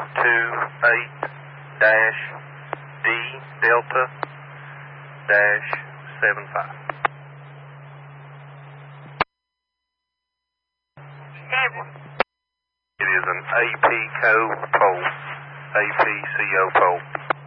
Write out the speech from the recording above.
28-D Delta -75. It is an APCO pole. APCO pole.